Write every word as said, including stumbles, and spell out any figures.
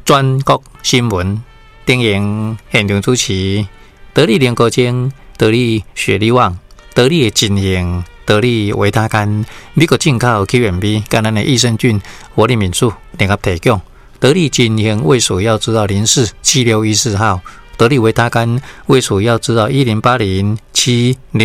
全国新闻电影现场主持，得力联国精、得力雪力旺、得力的经营、得力维他甘、美国进口 Q M B 跟咱的益生菌、活力敏素联合提供。得力经营卫所要知道零四七六一四号，得力维他甘卫所要知道一零八零七零。